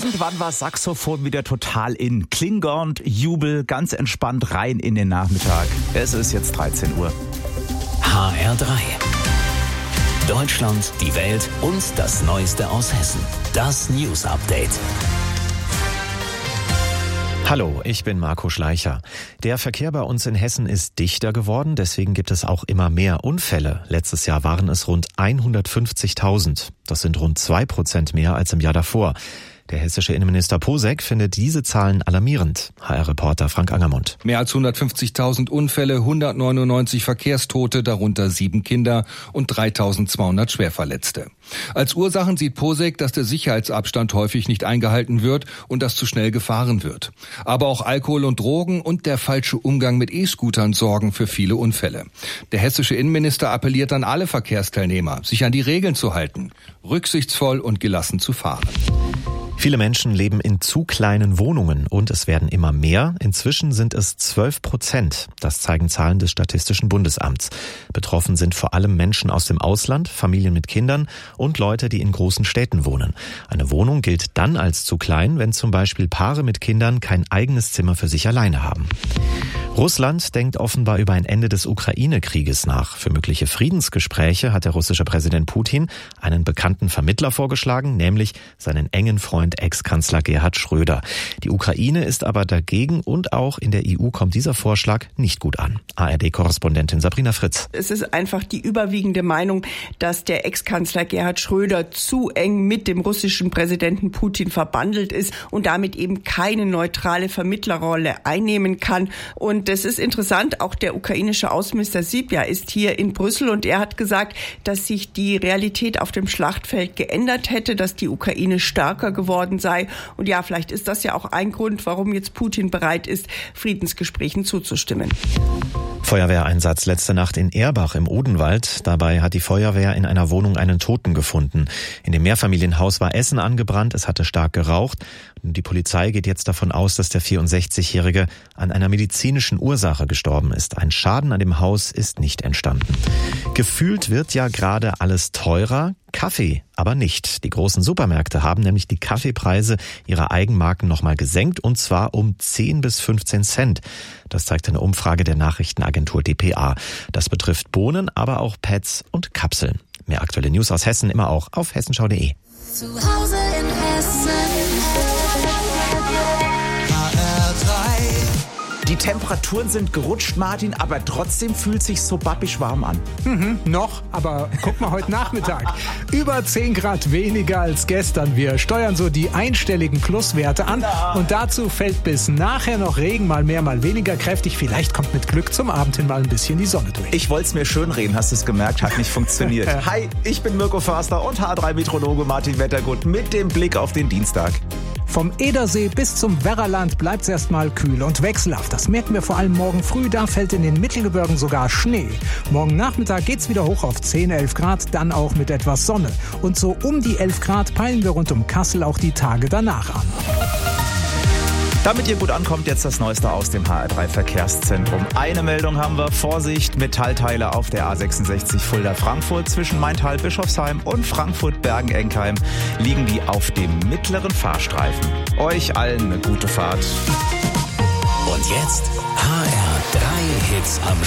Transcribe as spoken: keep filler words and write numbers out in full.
Irgendwann war Saxophon wieder total in. Klingelnd, Jubel, ganz entspannt rein in den Nachmittag. Es ist jetzt dreizehn Uhr. H R drei. Deutschland, die Welt und das Neueste aus Hessen. Das News Update. Hallo, ich bin Marco Schleicher. Der Verkehr bei uns in Hessen ist dichter geworden, deswegen gibt es auch immer mehr Unfälle. Letztes Jahr waren es rund hundertfünfzigtausend. Das sind rund zwei Prozent mehr als im Jahr davor. Der hessische Innenminister Posek findet diese Zahlen alarmierend. H R-Reporter Frank Angermund. Mehr als hundertfünfzigtausend Unfälle, hundertneunundneunzig Verkehrstote, darunter sieben Kinder und dreitausendzweihundert Schwerverletzte. Als Ursachen sieht Posek, dass der Sicherheitsabstand häufig nicht eingehalten wird und dass zu schnell gefahren wird. Aber auch Alkohol und Drogen und der falsche Umgang mit E-Scootern sorgen für viele Unfälle. Der hessische Innenminister appelliert an alle Verkehrsteilnehmer, sich an die Regeln zu halten, rücksichtsvoll und gelassen zu fahren. Viele Menschen leben in zu kleinen Wohnungen und es werden immer mehr. Inzwischen sind es zwölf Prozent. Das zeigen Zahlen des Statistischen Bundesamts. Betroffen sind vor allem Menschen aus dem Ausland, Familien mit Kindern und Leute, die in großen Städten wohnen. Eine Wohnung gilt dann als zu klein, wenn zum Beispiel Paare mit Kindern kein eigenes Zimmer für sich alleine haben. Russland denkt offenbar über ein Ende des Ukraine-Krieges nach. Für mögliche Friedensgespräche hat der russische Präsident Putin einen bekannten Vermittler vorgeschlagen, nämlich seinen engen Freund Ex-Kanzler Gerhard Schröder. Die Ukraine ist aber dagegen und auch in der E U kommt dieser Vorschlag nicht gut an. A R D-Korrespondentin Sabrina Fritz. Es ist einfach die überwiegende Meinung, dass der Ex-Kanzler Gerhard Schröder zu eng mit dem russischen Präsidenten Putin verbandelt ist und damit eben keine neutrale Vermittlerrolle einnehmen kann. Und das ist interessant, auch der ukrainische Außenminister Sybiha ist hier in Brüssel und er hat gesagt, dass sich die Realität auf dem Schlachtfeld geändert hätte, dass die Ukraine stärker geworden sei. Und ja, vielleicht ist das ja auch ein Grund, warum jetzt Putin bereit ist, Friedensgesprächen zuzustimmen. Feuerwehreinsatz letzte Nacht in Erbach im Odenwald. Dabei hat die Feuerwehr in einer Wohnung einen Toten gefunden. In dem Mehrfamilienhaus war Essen angebrannt, es hatte stark geraucht. Die Polizei geht jetzt davon aus, dass der vierundsechzigjährige an einer medizinischen Ursache gestorben ist. Ein Schaden an dem Haus ist nicht entstanden. Gefühlt wird ja gerade alles teurer, Kaffee aber nicht. Die großen Supermärkte haben nämlich die Kaffeepreise ihrer Eigenmarken nochmal gesenkt und zwar um zehn bis fünfzehn Cent. Das zeigt eine Umfrage der Nachrichtenagentur D P A. Das betrifft Bohnen, aber auch Pads und Kapseln. Mehr aktuelle News aus Hessen immer auch auf hessenschau punkt de. Zu Hause in Hessen. Die Temperaturen sind gerutscht, Martin, aber trotzdem fühlt sich so babbisch warm an. Mhm, noch, aber guck mal heute Nachmittag. Über zehn Grad weniger als gestern. Wir steuern so die einstelligen Pluswerte an. Und dazu fällt bis nachher noch Regen, mal mehr, mal weniger kräftig. Vielleicht kommt mit Glück zum Abend hin mal ein bisschen die Sonne durch. Ich wollte es mir schön reden, hast du es gemerkt? Hat nicht funktioniert. Hi, ich bin Mirko Förster und H drei Meteorologe Martin Wettergut mit dem Blick auf den Dienstag. Vom Edersee bis zum Werraland bleibt es erstmal kühl und wechselhaft. Das merken wir vor allem morgen früh. Da fällt in den Mittelgebirgen sogar Schnee. Morgen Nachmittag geht's wieder hoch auf zehn, elf Grad, dann auch mit etwas Sonne. Und so um die elf Grad peilen wir rund um Kassel auch die Tage danach an. Damit ihr gut ankommt, jetzt das Neueste aus dem H R drei Verkehrszentrum. Eine Meldung haben wir. Vorsicht, Metallteile auf der A sechsundsechzig Fulda-Frankfurt. Zwischen Maintal, Bischofsheim und Frankfurt-Bergen-Enkheim liegen die auf dem mittleren Fahrstreifen. Euch allen eine gute Fahrt. Und jetzt H R drei Hits am